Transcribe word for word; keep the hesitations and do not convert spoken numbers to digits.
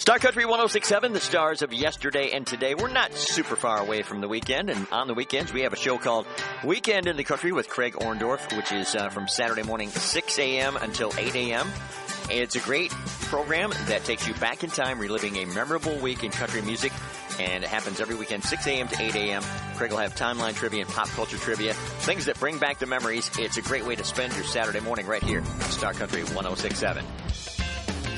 Star Country one oh six point seven, the stars of yesterday and today. We're not super far away from the weekend, and on the weekends we have a show called Weekend in the Country with Craig Orndorff, which is uh, from Saturday morning six a.m. until eight a.m. It's a great program that takes you back in time, reliving a memorable week in country music, and it happens every weekend, six a.m. to eight a.m. Craig will have timeline trivia and pop culture trivia, things that bring back the memories. It's a great way to spend your Saturday morning right here on Star Country one oh six point seven.